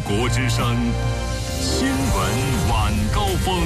国之声新闻晚高峰。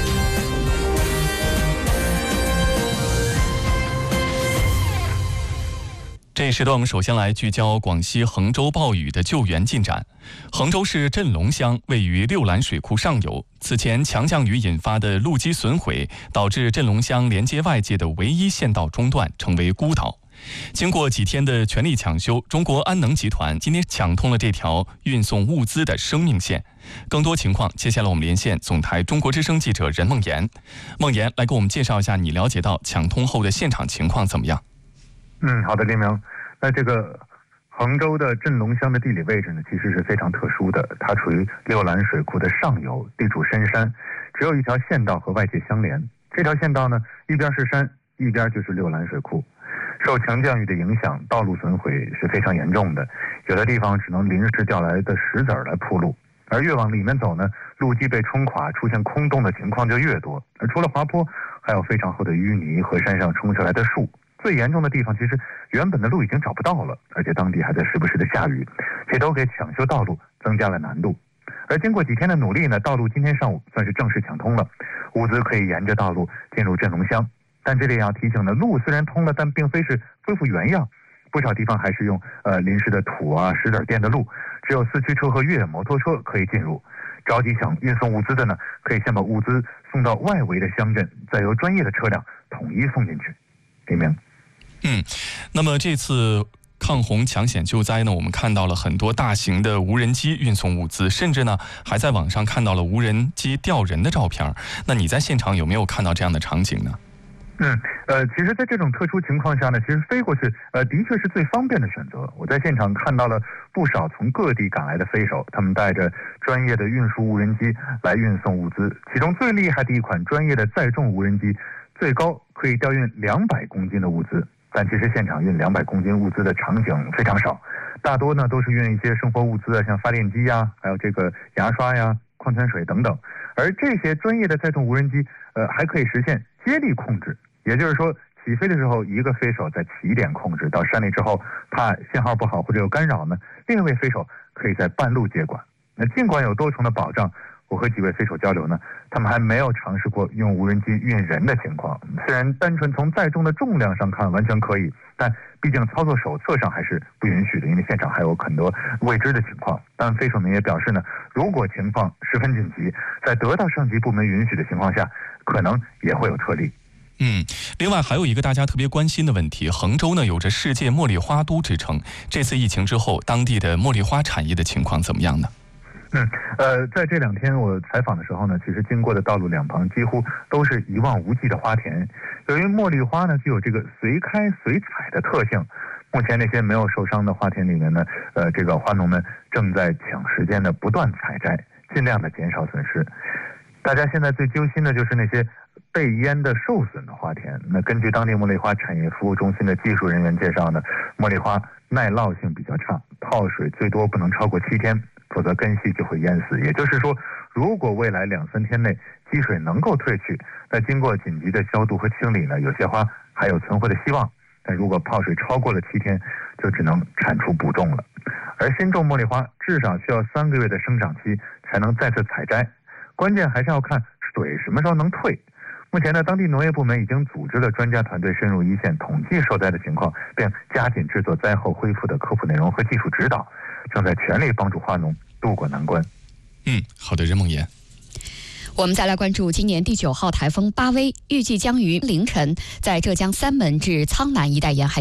这一时段，我们首先来聚焦广西衡州暴雨的救援进展。衡州市镇龙乡位于六兰水库上游，此前强降雨引发的路基损毁，导致镇龙乡连接外界的唯一县道中断，成为孤岛。经过几天的全力抢修，中国安能集团今天抢通了这条运送物资的生命线。更多情况，接下来我们连线总台中国之声记者任梦妍。梦妍，来给我们介绍一下你了解到抢通后的现场情况怎么样？ 好的，林明。那这个衡州的镇龙乡的地理位置呢，其实是非常特殊的，它处于六兰水库的上游，地处深山，只有一条县道和外界相连。这条县道呢，一边是山，一边就是六兰水库。受强降雨的影响，道路损毁是非常严重的，有的地方只能临时调来的石子来铺路，而越往里面走呢，路基被冲垮，出现空洞的情况就越多。而除了滑坡，还有非常厚的淤泥和山上冲下来的树。最严重的地方，其实原本的路已经找不到了，而且当地还在时不时的下雨，这都给抢修道路增加了难度。而经过几天的努力呢，道路今天上午算是正式抢通了，物资可以沿着道路进入镇龙乡。但这里要提醒呢，路虽然通了，但并非是恢复原样，不少地方还是用临时的土石子垫的路，只有四驱车和越野摩托车可以进入。着急想运送物资的呢，可以先把物资送到外围的乡镇，再由专业的车辆统一送进去。李明。 那么这次抗洪抢险救灾呢，我们看到了很多大型的无人机运送物资，甚至呢还在网上看到了无人机吊人的照片。那你在现场有没有看到这样的场景呢？ 其实在这种特殊情况下呢，其实飞过去的确是最方便的选择。我在现场看到了不少从各地赶来的飞手，他们带着专业的运输无人机来运送物资，其中最厉害的一款专业的载重无人机，最高可以吊运200公斤的物资。但其实现场运200公斤物资的场景非常少，大多呢都是运一些生活物资啊，像发电机呀，还有这个牙刷呀、矿泉水等等。而这些专业的载重无人机，还可以实现接力控制，也就是说，起飞的时候一个飞手在起点控制，到山里之后，怕信号不好或者有干扰呢，另一位飞手可以在半路接管。那尽管有多重的保障，我和几位飞手交流呢，他们还没有尝试过用无人机运人的情况。虽然单纯从载重的重量上看完全可以，但毕竟操作手册上还是不允许的，因为现场还有很多未知的情况。但飞手们也表示呢，如果情况十分紧急，在得到上级部门允许的情况下，可能也会有特例。 另外还有一个大家特别关心的问题，衡州呢有着世界茉莉花都之称，这次疫情之后，当地的茉莉花产业的情况怎么样呢？ 在这2天我采访的时候呢，其实经过的道路两旁几乎都是一望无际的花田。由于茉莉花呢具有这个随开随采的特性，目前那些没有受伤的花田里面呢，这个花农们正在抢时间的不断采摘，尽量的减少损失。大家现在最揪心的就是那些被淹的受损的花田。那根据当地茉莉花产业服务中心的技术人员介绍呢，茉莉花耐涝性比较差，泡水最多不能超过7天，否则根系就会淹死。也就是说，如果未来2-3天内积水能够退去，那经过紧急的消毒和清理呢，有些花还有存活的希望。但如果泡水超过了7天，就只能铲除补种了。而新种茉莉花至少需要3个月的生长期才能再次采摘，关键还是要看水什么时候能退。目前呢，当地农业部门已经组织了专家团队深入一线统计受灾的情况，并加紧制作灾后恢复的科普内容和技术指导，正在全力帮助花农渡过难关。 好的，任梦妍。 我们再来关注今年第9号台风巴威，预计将于凌晨在浙江三门至苍南一带沿海